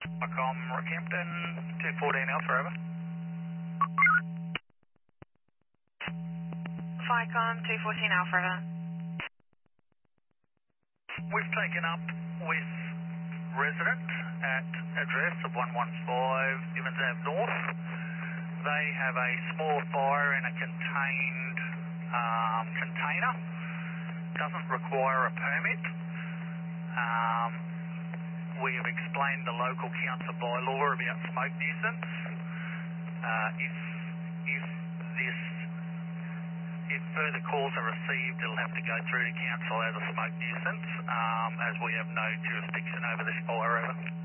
Macom, Rockhampton, 214 Alpha, over. Vicom 214 Alpha. We've taken up with resident at address of 115 Evans Ave North. They have a small fire in a contained container. Doesn't require a permit. We have explained the local council bylaw about smoke nuisance. If further calls are received, it'll have to go through to council as a smoke nuisance, as we have no jurisdiction over this fire. Over.